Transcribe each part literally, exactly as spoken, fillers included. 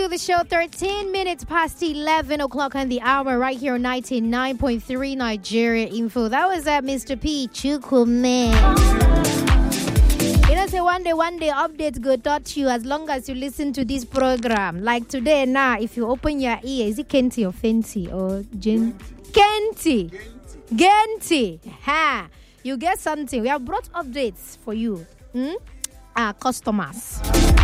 to the show. thirteen minutes past eleven o'clock on the hour right here on ninety-nine point three Nigeria Info. That was at Mister P. Chukwume. You know, say one day, one day updates go touch you as long as you listen to this program. Like today now, if you open your ear, is it Kenti or Fenty or Jen? Kenti. Genti. Ha. You get something. We have brought updates for you. Hmm? Our customers.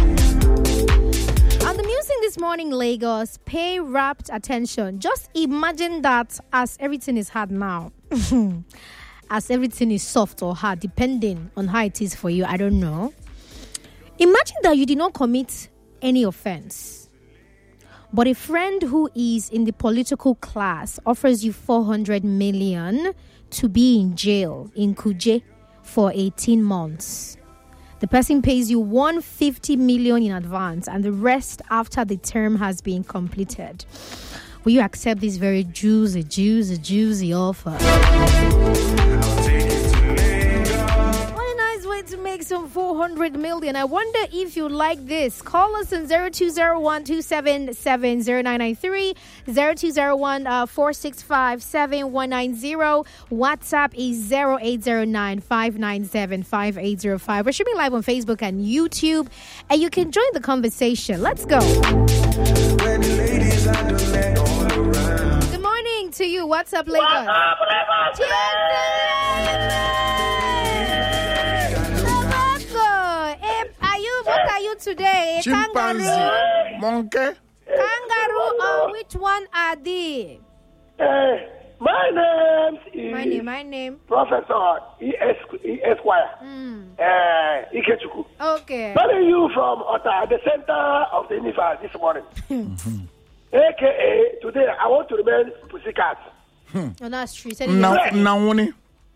On the music this morning, Lagos, pay rapt attention. Just imagine that as everything is hard now. As everything is soft or hard, depending on how it is for you. I don't know. Imagine that you did not commit any offense, but a friend who is in the political class offers you four hundred million to be in jail in Kuje for eighteen months. The person pays you one hundred fifty million in advance and the rest after the term has been completed. Will you accept this very juicy, juicy, juicy offer? To make some four hundred million. I wonder if you like this. Call us on zero two zero one two seven seven zero nine nine three, zero two zero one four six five seven one nine zero. WhatsApp is zero eight zero nine five nine seven five eight zero five. We're streaming live on Facebook and YouTube, and you can join the conversation. Let's go. Good morning to you. What's up, Lagos? What's up, Lagos? What are you today? A chimpanzee, kangaroo? monkey. Kangaroo, or which one are they? Uh, my name is My name, my name. Professor E. Esquire. Mm. Uh, Ikechukwu. Okay. Calling you from Ota, the center of the universe this morning. Mm-hmm. A K A today I want to remain pussycat. Hmm. Oh, that's true. Now, now, money.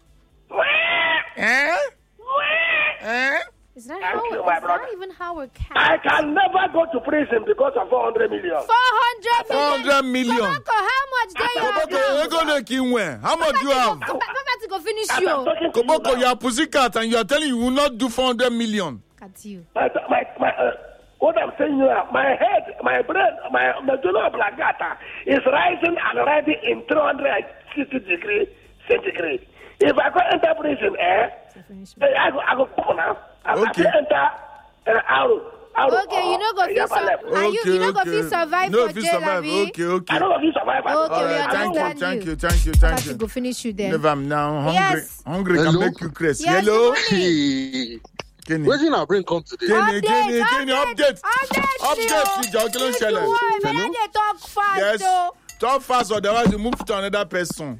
Eh? Eh? Is that Thank how? you, Is my that brother. even how a cat? I can never go to prison because of four hundred million. Four hundred Four hundred million. Koboko, how much do you have Koboko, now? you gonna kill when? How much do you have? Papa to go finish I'm you. talking to Koboko, you you are pussycat and you are telling you will not do four hundred million. At you. My, my, my, uh, what I'm saying here, my head, my brain, my medulla oblongata is rising and rising in three hundred sixty degrees centigrade. If I go enter prison, eh, I go, I go come now. I, Okay. I enter uh, out. Out Okay, you know go uh, feel Yaba sur- level. Are you you know go okay. feel survive No, for if you jail, survive. Abi? Okay, okay. I don't know if you survive. Okay, All we right, thank you, understand thank you. you, thank you, thank you, Papa thank to you. go finish you Never, then. I'm now hungry. Yes. Hungry Hello? can make you crazy. Yes, Hello? good morning. Hey, Kenny. where did I bring come today? Kenny, Update, Kenny, Kenny, update, update. update, Update, you. Ija, kí ló ń If ṣẹlẹ̀? you want, may I Hello? dey talk fast, Yes. though? Talk fast, otherwise you move to another person.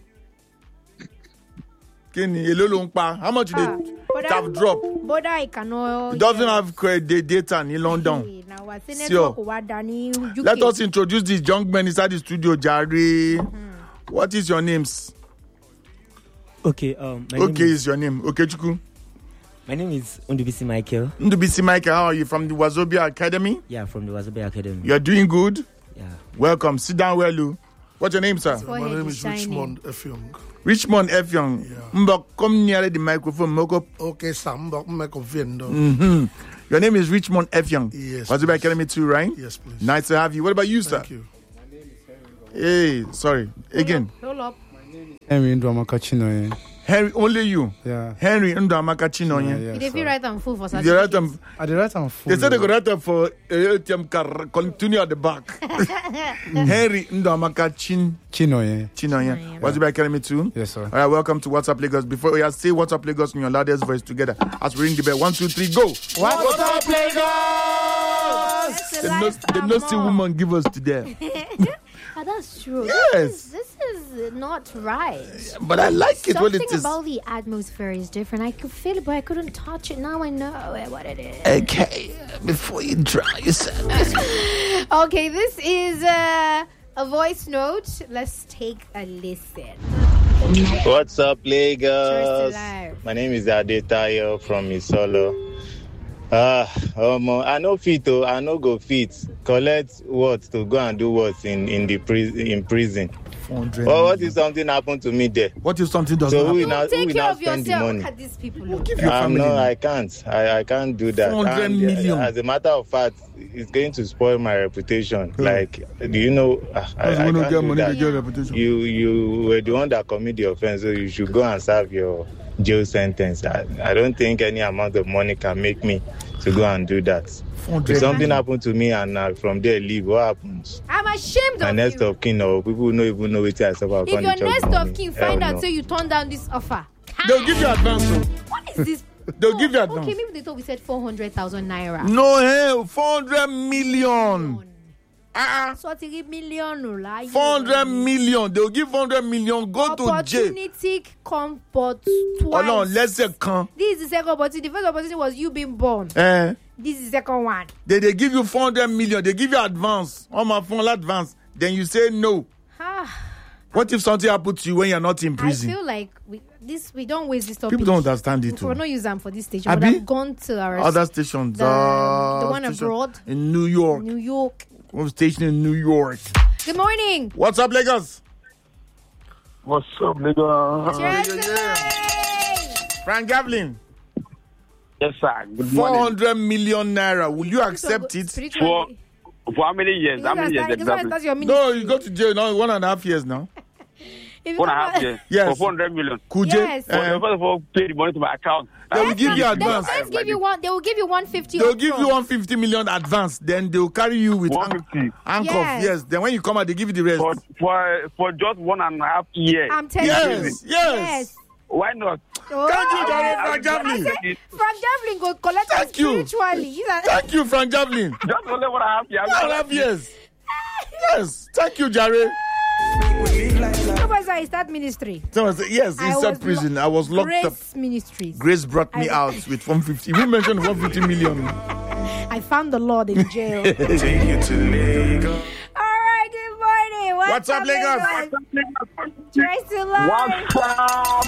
Kenny, èló ló ń pa? How much Ah, did but it have I- dropped? But I cannot. It doesn't have credit data in London. Hey, now I say Sure. network wa dani U K. Let us introduce these young men inside the studio, Jare. What is your names? Okay, um, my Okay, name is, is your name. Okay, Chuku. my name is Undubisi Michael. Ndubisi Michael, how are you? From the Wazobia Academy? Yeah, from the Wazobe Academy. You're doing good? Yeah. Welcome. Sit down, Welu. What's your name, sir? Forehead My name is shining. Richmond Effiong. Richmond Effiong. Mbok, come near the microphone. Moko. Okay, Sam, but I'm Viendo. Mm-hmm. Your name is Richmond Effiong. Yes, Wazobia please. Academy too, right? Yes, please. Nice to have you. What about you, sir? Thank you. Hey, sorry. Again. Hold up. Henry Ndwamaka Chinoye. Henry, only you. Yeah. Henry Ndamaka Chino. Yeah, Yeah, yeah, If you sorry. write them full for You write certificate. them. At the right time, full. They said they could write them for A T M car. Continue at the back. Henry Ndamaka Chin. Chinoye. Chino, yeah. yeah. Wazobia Academy too. Yes, sir. All right, welcome to WhatsApp Lagos. Before we say WhatsApp Lagos in your loudest voice together, as we ring the bell. One, two, three, go. WhatsApp Lagos. That's the The no, last the no see more. woman give us today. Ah, that's true. Yes. This is, this is not right. But I like it when Something it is. about the atmosphere is different. I could feel it, but I couldn't touch it. Now I know what it is. Okay, before you try yourself. Okay, this is uh, a voice note. Let's take a listen. What's up, First Lagos? alive. My name is Adetayo from Isolo. Ah, um, I know fit, I know go fit. Collect what to go and do what in in the prison in prison. four hundred. Well, what if something happened to me there? What if something does So not who happen? will now, who Take will care now of spend the yourself. money? Look at these people. Look. Give your Um, family. no, I can't. I, I can't do that. four hundred And, million. uh, As a matter of fact, it's going to spoil my reputation. Hmm. Like, do you know? Uh, I, Because I we don't can't get do money, that. they get reputation. You you were the one that committed the offense, so you should go and serve your jail sentence. I, I don't think any amount of money can make me to go and do that. four hundred If something happened to me and uh, from there leave, what happens? I'm ashamed My of next you. of kin or people who don't even know what I suffer. If your next of kin find out, say you turn down this offer. They'll give you advance. Though. What is this? They'll Oh, give you advance. Okay, maybe they thought we said four hundred thousand naira. No, hey, four hundred million. Ah, So I give million no lie. four hundred million. They'll give four hundred million. Go to jail. Opportunity come but Oh twice. no, let's say come. This is the second opportunity. The first opportunity was you being born. Eh, This is the second one. they, they give you four hundred million. They give you advance. On my phone, advance. Then you say no. Ah, What if something happens to you when you're not in I prison? feel like we this we don't waste this topic. People don't understand it. We're Too. not use them for this station. But Abi? I've gone to our Other stations. the, uh, the one station abroad, in New York. New York. One station in New York. Good morning. What's up, Lagos? What's up, nigga? Cheers. Frank Gavlin. Yes, sir. Good Four morning. hundred million naira. Will you accept it? For, for how many years? How many years exactly? That's your No, ministry. you go to jail now. One and a half years now. If you One and a don't- half years. Yes. For four hundred million. Kuje. Yes. For, eh, first of all, pay the money to my account. They will Yes, give you they will advance. first give you one. They will give you one fifty. They'll give you one hundred fifty million advance. Then they'll carry you with one hand- fifty. handcuff. Yes. Yes. Then when you come out, they give you the rest. For, for, for just one and a half years. I'm telling Yes. you. Yes. Why not? Oh. Thank you, Jare, I- Frank I- Gavlin. I- Frank Javelin go collect us Thank you. spiritually. You know- Thank you, Frank Gavlin. Just only one and a half years. One and a half years. Yes. Thank you, Jare. Nobody said I start ministry. So I said, yes, I inside was prison. lo- I was locked Grace up. Ministries. Grace brought me I- out with one hundred fifty. We mentioned one hundred fifty million. I found the Lord in jail. Take you to Lagos. All right, good morning. What's, What's up, Lagos? Lagos? Tracy Live. What's up?